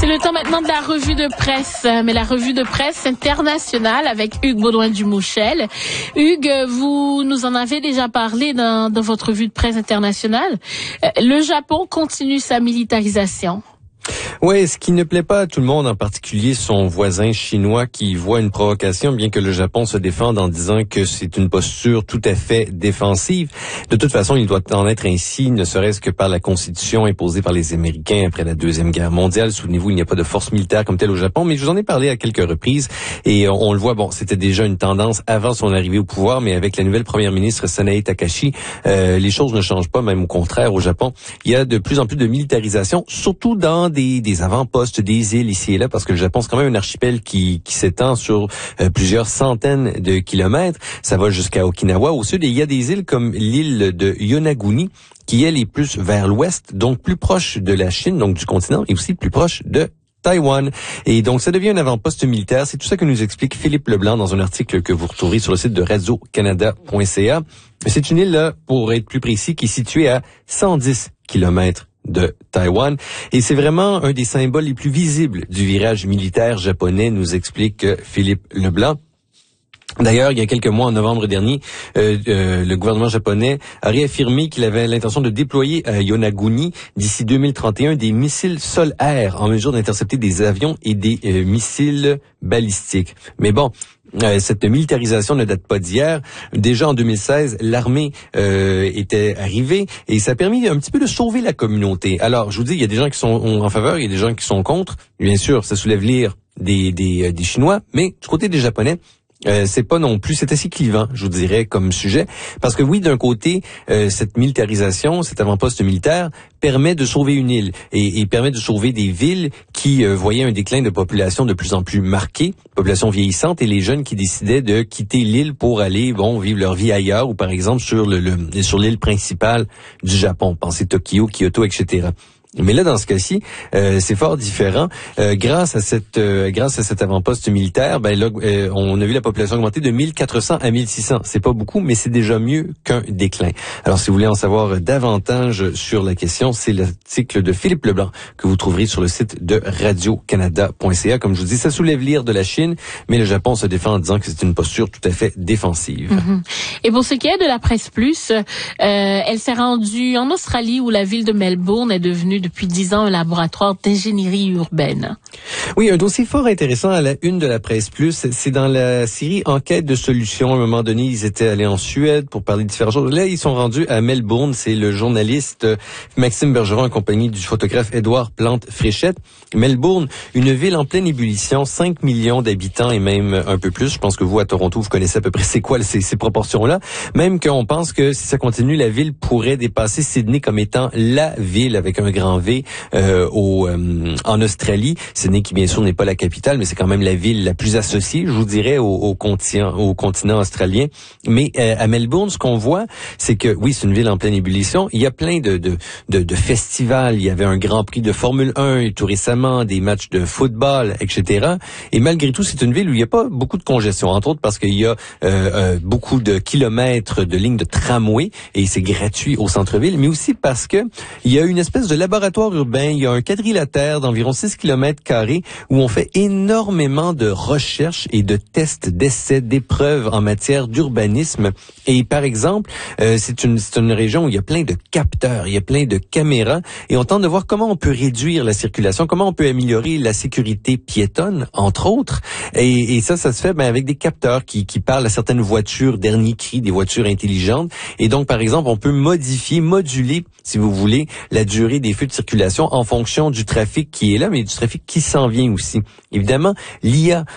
C'est le temps maintenant de la revue de presse, mais la revue de presse internationale avec Hugues Baudouin-Dumouchel. Hugues, vous nous en avez déjà parlé dans votre revue de presse internationale. Le Japon continue sa militarisation. Oui, ce qui ne plaît pas à tout le monde, en particulier son voisin chinois qui voit une provocation, bien que le Japon se défende en disant que c'est une posture tout à fait défensive. De toute façon, il doit en être ainsi, ne serait-ce que par la Constitution imposée par les Américains après la Deuxième Guerre mondiale. Souvenez-vous, il n'y a pas de force militaire comme telle au Japon, mais je vous en ai parlé à quelques reprises et on le voit, bon, c'était déjà une tendance avant son arrivée au pouvoir, mais avec la nouvelle première ministre Sanae Takahashi, les choses ne changent pas, même au contraire au Japon. Il y a de plus en plus de militarisation, surtout dans des avant-postes, des îles ici et là, parce que le Japon, c'est quand même un archipel qui s'étend sur plusieurs centaines de kilomètres. Ça va jusqu'à Okinawa. Au sud, et il y a des îles comme l'île de Yonaguni, qui, elle, est plus vers l'ouest, donc plus proche de la Chine, donc du continent, et aussi plus proche de Taïwan. Et donc, ça devient un avant-poste militaire. C'est tout ça que nous explique Philippe Leblanc dans un article que vous retrouverez sur le site de radiocanada.ca. C'est une île, là, pour être plus précis, qui est située à 110 kilomètres de Taïwan. Et c'est vraiment un des symboles les plus visibles du virage militaire japonais, nous explique Philippe Leblanc. D'ailleurs, il y a quelques mois, en novembre dernier, le gouvernement japonais a réaffirmé qu'il avait l'intention de déployer à Yonaguni, d'ici 2031, des missiles sol-air en mesure d'intercepter des avions et des missiles balistiques. Mais bon, cette militarisation ne date pas d'hier. Déjà en 2016, l'armée était arrivée et ça a permis un petit peu de sauver la communauté. Alors, je vous dis, il y a des gens qui sont en faveur, il y a des gens qui sont contre. Bien sûr, ça soulève l'ire des Chinois, mais du côté des Japonais, c'est pas non plus, c'est assez clivant, je vous dirais, comme sujet. Parce que oui, d'un côté, cette militarisation, cet avant-poste militaire, permet de sauver une île et permet de sauver des villes qui voyaient un déclin de population de plus en plus marqué, population vieillissante, et les jeunes qui décidaient de quitter l'île pour aller, vivre leur vie ailleurs, ou par exemple sur l'île principale du Japon. Pensez Tokyo, Kyoto, etc. Mais là, dans ce cas-ci, c'est fort différent. Grâce à cet avant-poste militaire, on a vu la population augmenter de 1400 à 1600. C'est pas beaucoup, mais c'est déjà mieux qu'un déclin. Alors, si vous voulez en savoir davantage sur la question, c'est l'article de Philippe Leblanc que vous trouverez sur le site de radiocanada.ca. Comme je vous dis, ça soulève l'ire de la Chine, mais le Japon se défend en disant que c'est une posture tout à fait défensive. Mm-hmm. Et pour ce qui est de la presse plus, elle s'est rendue en Australie où la ville de Melbourne est devenue depuis 10 ans un laboratoire d'ingénierie urbaine. Oui, un dossier fort intéressant à la une de la presse plus. C'est dans la série Enquête de solutions. À un moment donné, ils étaient allés en Suède pour parler de différentes choses. Là, ils sont rendus à Melbourne. C'est le journaliste Maxime Bergeron en compagnie du photographe Édouard Plante-Fréchette. Melbourne, une ville en pleine ébullition, 5 millions d'habitants et même un peu plus. Je pense que vous, à Toronto, vous connaissez à peu près c'est quoi ces proportions-là. Même qu'on pense que si ça continue, la ville pourrait dépasser Sydney comme étant la ville avec un grand V en Australie. Sydney qui bien sûr n'est pas la capitale, mais c'est quand même la ville la plus associée, je vous dirais, au continent australien. Mais à Melbourne, ce qu'on voit, c'est que oui, c'est une ville en pleine ébullition. Il y a plein de festivals. Il y avait un Grand Prix de Formule 1 et tout récemment des matchs de football, etc. Et malgré tout, c'est une ville où il n'y a pas beaucoup de congestion, entre autres parce qu'il y a beaucoup de kilomètres de lignes de tramway et c'est gratuit au centre-ville, mais aussi parce que il y a une espèce de laboratoire urbain. Il y a un quadrilatère d'environ 6 km² où on fait énormément de recherches et de tests, d'essais, d'épreuves en matière d'urbanisme. Et par exemple, c'est une région où il y a plein de capteurs, il y a plein de caméras et on tente de voir comment on peut réduire la circulation, comment on peut améliorer la sécurité piétonne, entre autres. Et ça se fait avec des capteurs qui parlent à certaines voitures dernier cri, des voitures intelligentes. Et donc, par exemple, on peut moduler, si vous voulez, la durée des feux de circulation en fonction du trafic qui est là, mais du trafic qui s'en vient aussi. Évidemment, l'IA